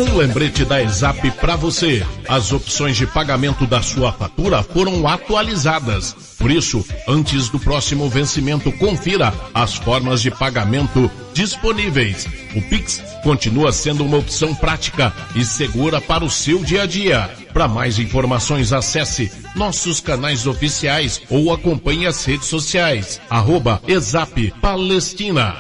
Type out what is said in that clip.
Um lembrete da ESAP para você. As opções de pagamento da sua fatura foram atualizadas. Por isso, antes do próximo vencimento, confira as formas de pagamento disponíveis. O Pix continua sendo uma opção prática e segura para o seu dia a dia. Para mais informações, acesse nossos canais oficiais ou acompanhe as redes sociais. @ESAP Palestina.